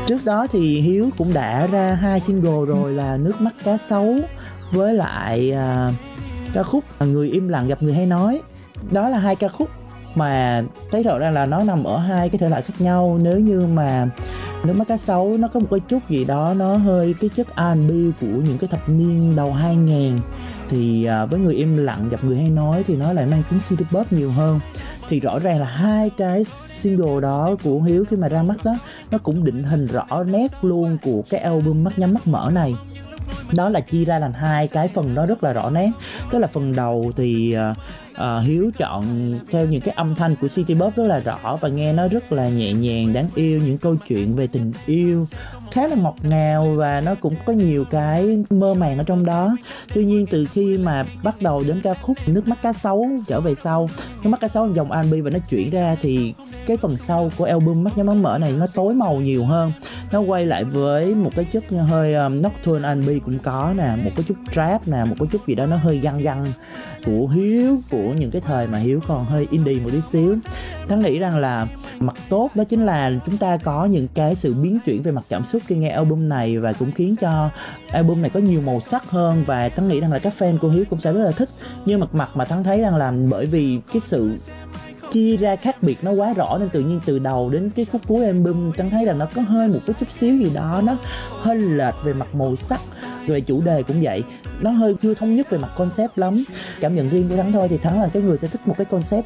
Trước đó thì Hiếu cũng đã ra 2 single rồi là Nước Mắt Cá Sấu với lại ca khúc Người Im Lặng Gặp Người Hay Nói. Đó là 2 ca khúc mà thấy rõ ràng là nó nằm ở 2 cái thể loại khác nhau. Nếu như mà Nước Mắt Cá Sấu nó có một cái chút gì đó nó hơi cái chất R&B của những cái thập niên đầu 2000, thì với Người Im Lặng Gặp Người Hay Nói thì nó lại mang tính city pop nhiều hơn. Thì rõ ràng là 2 cái single đó của Hiếu khi mà ra mắt đó, nó cũng định hình rõ nét luôn của cái album Mắt Nhắm Mắt Mở này. Đó là chia ra thành 2 cái phần đó rất là rõ nét. Tức là phần đầu thì Hiếu chọn theo những cái âm thanh của city pop rất là rõ và nghe nó rất là nhẹ nhàng, đáng yêu, những câu chuyện về tình yêu khá là ngọt ngào và nó cũng có nhiều cái mơ màng ở trong đó. Tuy nhiên từ khi mà bắt đầu đến ca khúc Nước Mắt Cá Sấu trở về sau, Nước Mắt Cá Sấu là dòng R&B và nó chuyển ra, thì cái phần sau của album Mắt Nhắm Mắt Mở này nó tối màu nhiều hơn. Nó quay lại với một cái chất hơi nocturne R&B cũng có nè, một cái chút trap nè, một cái chút gì đó nó hơi găng găng của Hiếu, của những cái thời mà Hiếu còn hơi indie một tí xíu. Thắng nghĩ rằng là mặt tốt đó chính là chúng ta có những cái sự biến chuyển về mặt cảm xúc khi nghe album này, và cũng khiến cho album này có nhiều màu sắc hơn, và Thắng nghĩ rằng là các fan của Hiếu cũng sẽ rất là thích. Nhưng mặt mà Thắng thấy rằng là bởi vì cái sự chia ra khác biệt nó quá rõ nên tự nhiên từ đầu đến cái khúc cuối album Thắng thấy là nó có hơi một cái chút xíu gì đó nó hơi lệch về mặt màu sắc. Về chủ đề cũng vậy, nó hơi chưa thống nhất về mặt concept lắm. Cảm nhận riêng của Thắng thôi thì Thắng là cái người sẽ thích một cái concept